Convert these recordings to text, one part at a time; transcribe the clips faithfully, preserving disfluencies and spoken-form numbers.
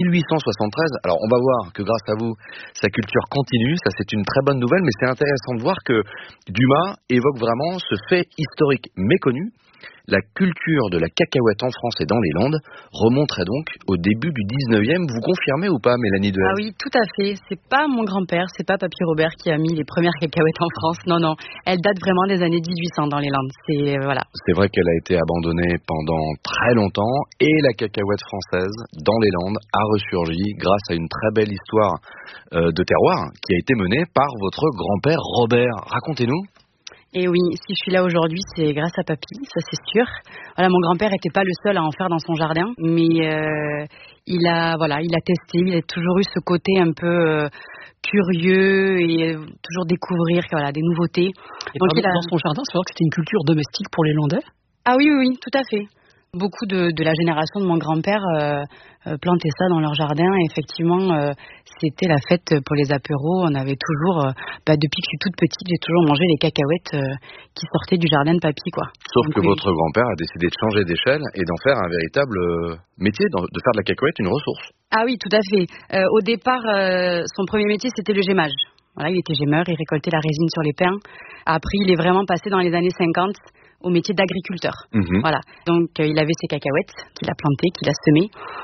huit cent soixante-treize. Alors on va voir que grâce à vous, sa culture continue, ça c'est une très bonne nouvelle, mais c'est intéressant de voir que Dumas évoque vraiment ce fait historique méconnu. La culture de la cacahuète en France et dans les Landes remonterait donc au début du dix-neuvième. Vous confirmez ou pas, Mélanie Dehaze ? Ah oui, tout à fait. C'est pas mon grand-père, c'est pas Papy Robert qui a mis les premières cacahuètes en France. Non, non. Elle date vraiment des années dix-huit cents dans les Landes. C'est, euh, voilà. C'est vrai qu'elle a été abandonnée pendant très longtemps et la cacahuète française dans les Landes a ressurgi grâce à une très belle histoire euh, de terroir qui a été menée par votre grand-père Robert. Racontez-nous. Et oui, si je suis là aujourd'hui, c'est grâce à Papy, ça c'est sûr. Voilà, mon grand-père n'était pas le seul à en faire dans son jardin, mais euh, il a, voilà, il a testé, il a toujours eu ce côté un peu euh, curieux et euh, toujours découvrir, voilà, des nouveautés. Et Donc, il a... dans son jardin, c'est vrai que c'était une culture domestique pour les Landais ? Ah oui, oui, oui, tout à fait. Beaucoup de, de la génération de mon grand-père euh, euh, plantaient ça dans leur jardin. Et effectivement, euh, c'était la fête pour les apéros. On avait toujours, euh, bah, depuis que je suis toute petite, j'ai toujours mangé les cacahuètes euh, qui sortaient du jardin de Papy, quoi. Sauf Donc, que oui. votre grand-père a décidé de changer d'échelle et d'en faire un véritable euh, métier, de faire de la cacahuète une ressource. Ah oui, tout à fait. Euh, au départ, euh, son premier métier, c'était le gémage. Voilà, il était gémeur, il récoltait la résine sur les pins. Après, il est vraiment passé dans les années cinquante au métier d'agriculteur. Mmh. Voilà. Donc, euh, il avait ses cacahuètes qu'il a plantées, qu'il a semées.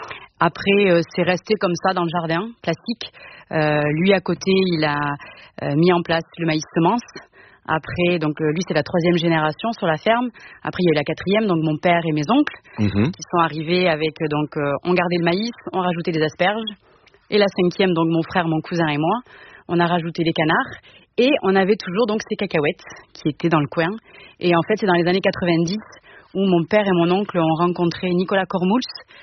Après, euh, c'est resté comme ça dans le jardin, classique. Euh, lui, à côté, il a euh, mis en place le maïs semence. Après, donc euh, lui, c'est la troisième génération sur la ferme. Après, il y a eu la quatrième, donc mon père et mes oncles, mmh. qui sont arrivés avec, donc, euh, on gardait le maïs, on rajoutait des asperges. Et la cinquième, donc mon frère, mon cousin et moi, on a rajouté les canards. Et on avait toujours donc ces cacahuètes qui étaient dans le coin. Et en fait, c'est dans les années quatre-vingt-dix où mon père et mon oncle ont rencontré Nicolas Cormouls,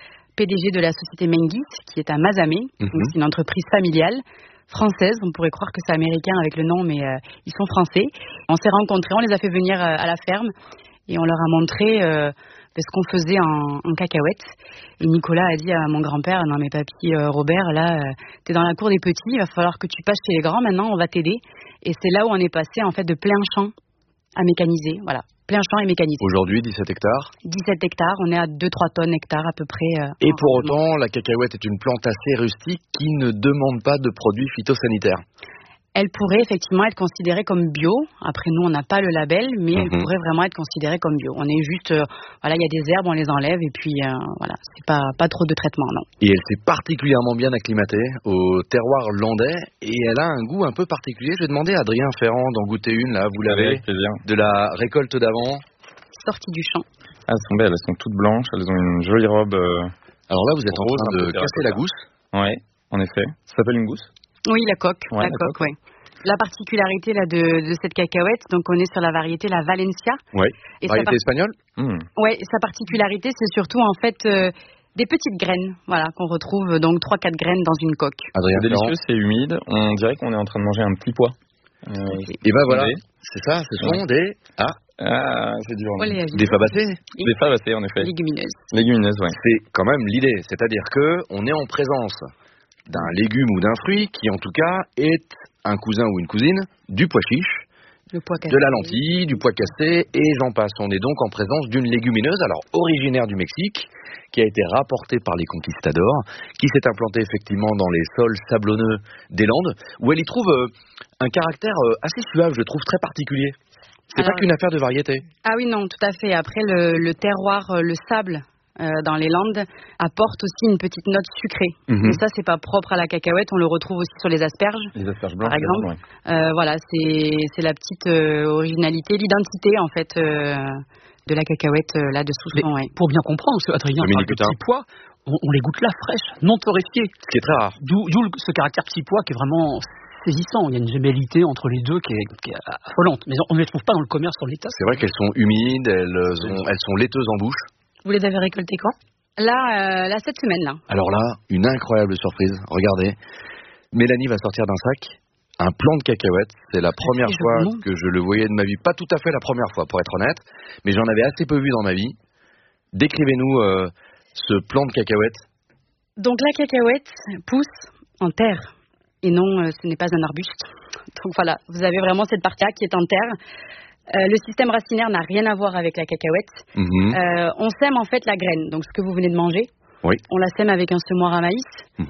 P D G de la société Menguis, qui est à Mazamet. Mm-hmm. Donc c'est une entreprise familiale française. On pourrait croire que c'est américain avec le nom, mais euh, ils sont français. On s'est rencontrés, on les a fait venir euh, à la ferme et on leur a montré euh, ce qu'on faisait en, en cacahuètes. Et Nicolas a dit à mon grand-père, non mais papy euh, Robert, là, euh, t'es dans la cour des petits, il va falloir que tu passes chez les grands, maintenant on va t'aider. Et c'est là où on est passé en fait de plein champ à mécaniser, voilà, plein champ et mécanisé. Aujourd'hui, dix-sept hectares dix-sept hectares, on est à deux à trois tonnes hectares à peu près. Euh, et pour autant, la cacahuète est une plante assez rustique qui ne demande pas de produits phytosanitaires. Elle pourrait effectivement être considérée comme bio. Après, nous, on n'a pas le label, mais mm-hmm. elle pourrait vraiment être considérée comme bio. On est juste, euh, voilà, il y a des herbes, on les enlève et puis, euh, voilà, c'est pas, pas trop de traitement, non. Et elle s'est particulièrement bien acclimatée au terroir landais et elle a un goût un peu particulier. Je vais demander à Adrien Ferrand d'en goûter une, là, vous l'avez, de la récolte d'avant. Sortie du champ. Ah, elles sont belles, elles sont toutes blanches, elles ont une jolie robe. Euh, Alors là, vous êtes rose, en train de casser la gousse. Oui, en effet. Ça s'appelle une gousse ? Oui, la coque, ouais, la, la coque, coque. oui. La particularité là de, de cette cacahuète, donc on est sur la variété la Valencia. Oui. Et variété par... espagnole. Mmh. Oui, sa particularité, c'est surtout en fait euh, des petites graines, voilà, qu'on retrouve donc trois quatre graines dans une coque. Adrien c'est délicieux, c'est humide. On dirait qu'on est en train de manger un petit pois. Euh, et ben voilà, des... c'est ça, ce sont ouais. des ah, ah c'est dur. Oh, des fabacées. Des fabacées en effet. Légumineuses. Légumineuses, ouais. C'est quand même l'idée, c'est-à-dire que on est en présence d'un légume ou d'un fruit qui en tout cas est un cousin ou une cousine du pois chiche, le pois cassé, de la lentille, du pois cassé et j'en passe. On est donc en présence d'une légumineuse, alors originaire du Mexique, qui a été rapportée par les conquistadors, qui s'est implantée effectivement dans les sols sablonneux des Landes, où elle y trouve euh, un caractère euh, assez suave, je trouve très particulier. C'est alors, pas qu'une affaire de variété. Ah oui, non, tout à fait. Après, le, le terroir, le sable, Euh, dans les Landes, apporte aussi une petite note sucrée. Mm-hmm. Et ça, c'est pas propre à la cacahuète. On le retrouve aussi sur les asperges, les asperges blanches, par exemple. Ouais. Euh, voilà, c'est, c'est la petite euh, originalité, l'identité en fait euh, de la cacahuète euh, là dessous. Mais ouais. Pour bien comprendre, parce que Adrien parle de petits pois, on, on les goûte là fraîches, non torréfiées. Ce qui est très rare. D'où, d'où ce caractère petit pois qui est vraiment saisissant. Il y a une gémellité entre les deux qui est, qui est affolante. Mais on ne les trouve pas dans le commerce en l'état. C'est vrai qu'elles sont humides, elles, ont, elles sont laiteuses en bouche. Vous les avez récoltées quand ? Là, euh, là, cette semaine, là. Alors là, une incroyable surprise. Regardez, Mélanie va sortir d'un sac un plant de cacahuètes. C'est la première c'est fois joli. que je le voyais de ma vie. Pas tout à fait la première fois, pour être honnête, mais j'en avais assez peu vu dans ma vie. Décrivez-nous euh, ce plant de cacahuètes. Donc la cacahuète pousse en terre, et non, euh, ce n'est pas un arbuste. Donc voilà, vous avez vraiment cette partie-là qui est en terre. Euh, le système racinaire n'a rien à voir avec la cacahuète. Mmh. Euh, on sème en fait la graine, donc ce que vous venez de manger. Oui. On la sème avec un semoir à maïs. Mmh.